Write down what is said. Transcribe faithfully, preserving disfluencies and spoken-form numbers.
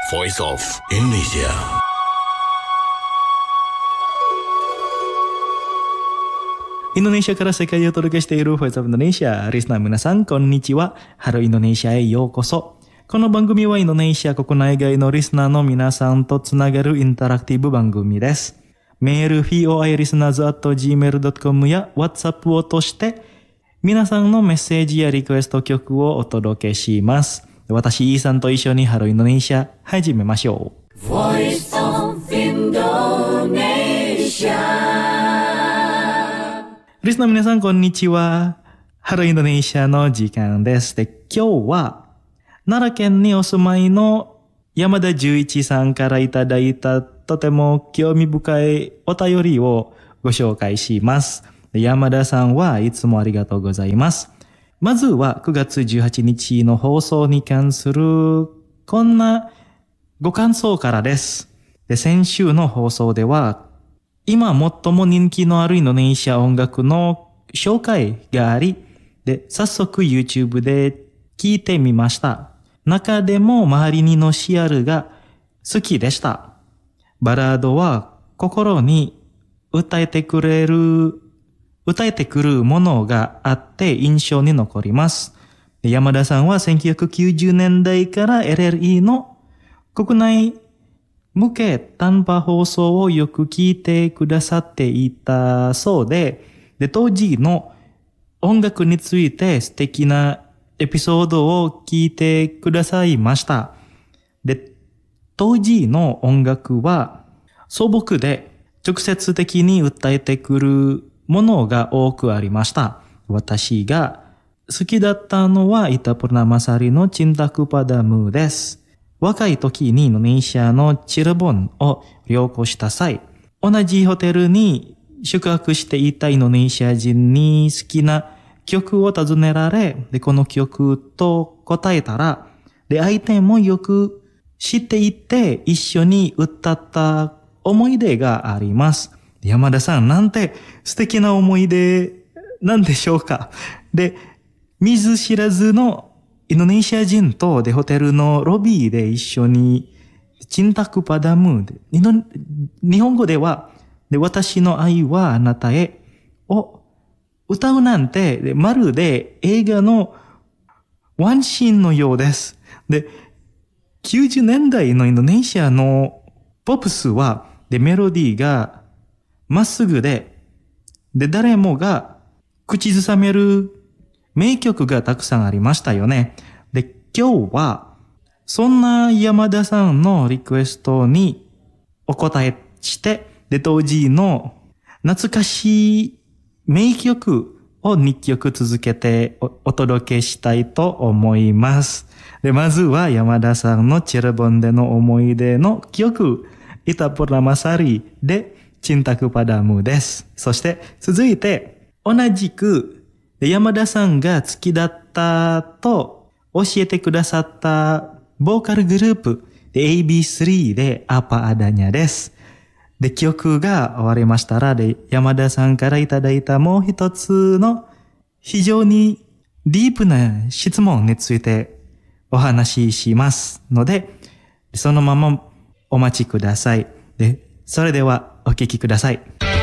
Voice of Indonesia. Indonesia から世界へお届けしている Voice of Indonesia。リスナー皆さん、こんにちは。ハローインドネシアへようこそ。この番組はインドネシア国内外のリスナーの皆さんとつながるインタラクティブ番組です。メール フィーオーアイリスナーズアットジーメールドットコム や WhatsApp を通して皆さんのメッセージやリクエスト曲をお届けします。私、イーさんと一緒にハローインドネシア始めましょう。Voice of Indonesia。リスナーの皆さん、こんにちは。ハローインドネシアの時間です。で、今日は奈良県にお住まいの山田十一さんからいただいたとても興味深いお便りをご紹介します。山田さんはいつもありがとうございます。まずはくがつじゅうはちにちの放送に関するこんなご感想からです。で、先週の放送では今最も人気のあるインドネシア音楽の紹介があり、で、早速 YouTube で聞いてみました。中でも周りにのシアルが好きでした。バラードは心に歌えてくれる、歌えてくるものがあって印象に残ります。山田さんはせんきゅうひゃくきゅうじゅうねんだいから エルエルイー の国内向け短波放送をよく聞いてくださっていたそうで、で、当時の音楽について素敵なエピソードを聞いてくださいました。で、当時の音楽は素朴で直接的に訴えてくるものが多くありました。私が好きだったのはイタプルナマサリのチンタクパダムです。若い時にインドネシアのチルボンを旅行した際、同じホテルに宿泊していたインドネシア人に好きな曲を尋ねられ、で、この曲と答えたら、で、相手もよく知っていて一緒に歌った思い出があります。山田さん、なんて素敵な思い出なんでしょうか。で、見ず知らずのインドネシア人とでホテルのロビーで一緒にチンタクパダムで、日本語ではで私の愛はあなたへを歌うなんてでまるで映画のワンシーンのようです。で、きゅうじゅうねんだいのインドネシアのポップスはでメロディーがまっすぐで、で誰もが口ずさめる名曲がたくさんありましたよね。で、今日はそんな山田さんのリクエストにお答えして、で当時の懐かしい名曲をにきょく続けて お, お届けしたいと思います。で、まずは山田さんのチルボンでの思い出の曲、イタプラマサリでチンタクパダムです。そして続いて同じく山田さんが好きだったと教えてくださったボーカルグループ エービースリー でアパアダニャです。で、曲が終わりましたら、で、山田さんからいただいたもう一つの非常にディープな質問についてお話ししますので、そのままお待ちください。で、それではお聞きください。